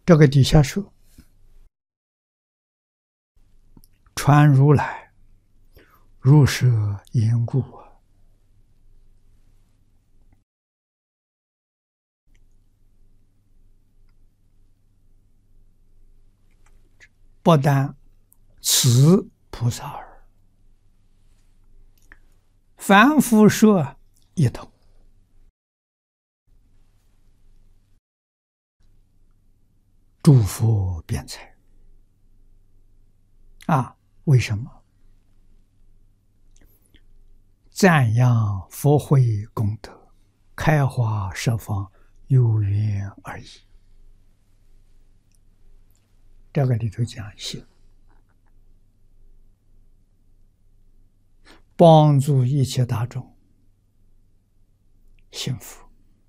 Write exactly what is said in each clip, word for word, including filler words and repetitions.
这个底下说，传如来如是因故，不但此菩萨耳，凡夫说一同。诸佛辩才啊，为什么？赞扬佛慧功德，开花设方，有缘而已。这个里头讲信，帮助一切大众幸福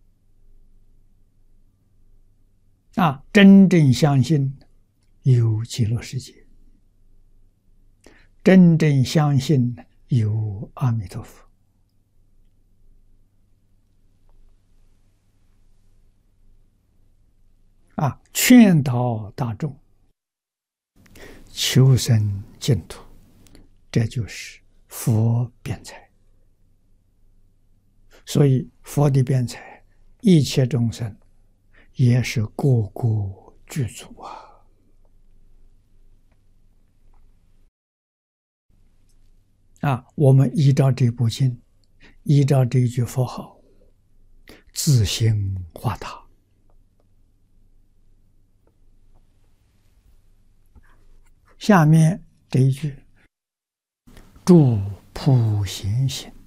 啊！真正相信有极乐世界，真正相信有阿弥陀佛啊！劝导大众求生净土，这就是佛辩才。所以佛的辩才，一切众生也是个个具足啊！啊，我们依照这部经，依照这一句佛号，自行化他。下面这一句，诸普贤行，